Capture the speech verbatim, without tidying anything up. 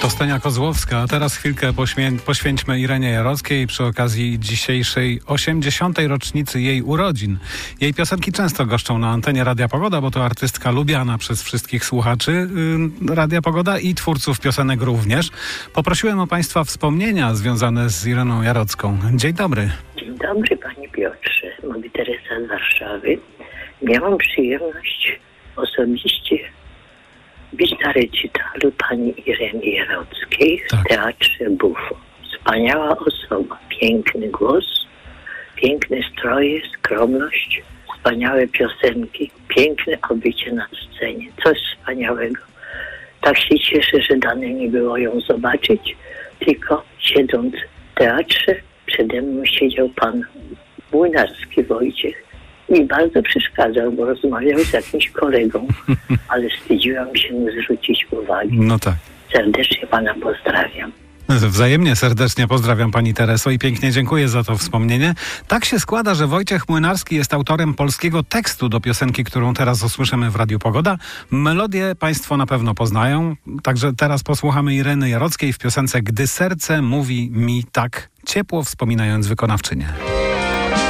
To Stenia Kozłowska, a teraz chwilkę poświę- poświęćmy Irenie Jarockiej przy okazji dzisiejszej osiemdziesiątej rocznicy jej urodzin. Jej piosenki często goszczą na antenie Radia Pogoda, bo to artystka lubiana przez wszystkich słuchaczy yy, Radia Pogoda i twórców piosenek również. Poprosiłem o Państwa wspomnienia związane z Ireną Jarocką. Dzień dobry. Dzień dobry, Panie Piotrze. Mówi Teresa z Warszawy. Miałam przyjemność osobiście być na recitalu pani Ireny Jarockiej w tak. Teatrze Bufo. Wspaniała osoba, piękny głos, piękne stroje, skromność, wspaniałe piosenki, piękne obycie na scenie. Coś wspaniałego. Tak się cieszę, że dane mi było ją zobaczyć, tylko siedząc w teatrze przede mną siedział pan Młynarski Wojciech i bardzo przeszkadzał, bo rozmawiał z jakimś kolegą, ale wstydziłam się mu zwrócić uwagi. No tak. Serdecznie pana pozdrawiam. Wzajemnie serdecznie pozdrawiam pani Tereso i pięknie dziękuję za to wspomnienie. Tak się składa, że Wojciech Młynarski jest autorem polskiego tekstu do piosenki, którą teraz usłyszymy w Radiu Pogoda. Melodię państwo na pewno poznają, także teraz posłuchamy Ireny Jarockiej w piosence Gdy serce mówi mi tak, ciepło wspominając wykonawczynię.